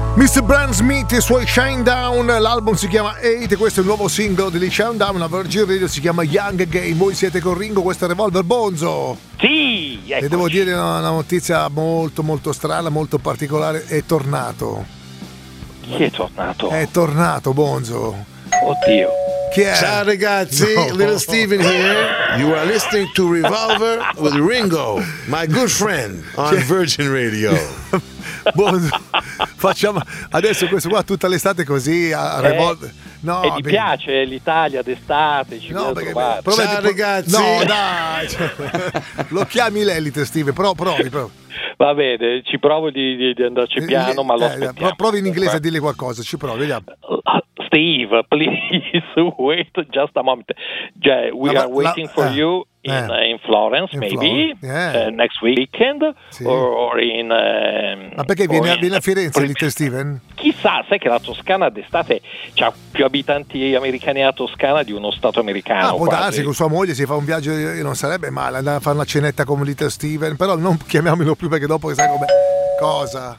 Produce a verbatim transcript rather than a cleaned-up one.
mister Brand Smith e i suoi Shinedown, l'album si chiama Eight, questo è il nuovo singolo degli Shinedown, la Virgin Radio si chiama Young Again. Voi siete con Ringo, questo è Revolver Bonzo. Sì, eccoci. E devo dire una, una notizia molto molto strana, molto particolare, è tornato. Chi è tornato? È tornato Bonzo. Oddio. Chi è? Ciao ragazzi, no. Little Steven here. You are listening to Revolver with Ringo, my good friend on Virgin Radio. Bonzo, facciamo adesso questo qua tutta l'estate così a eh, Revolver. No, e gli beh, piace l'Italia d'estate, ci no, perché, ciao ragazzi. No, dai. Lo chiami l'Elite, Steve, però provi, provi. Va bene, ci provo di, di, di andarci piano, eh, ma lo eh, aspettiamo. Provi in inglese a dirgli qualcosa, ci provi, vediamo. Steve, please wait just a moment. We la, are waiting la, for eh, you in, eh, uh, in Florence, in maybe Florence, yeah. uh, next weekend, sì. or, or in. Uh, Ma perché viene, in, viene a Firenze, or, Little Steven? Chissà, sai che la Toscana d'estate ha più abitanti americani a Toscana di uno stato americano. Ah, può quasi. darsi, con sua moglie si fa un viaggio, non sarebbe male andare a fare una cenetta come Little Steven, però non chiamiamolo più perché dopo sai come cosa.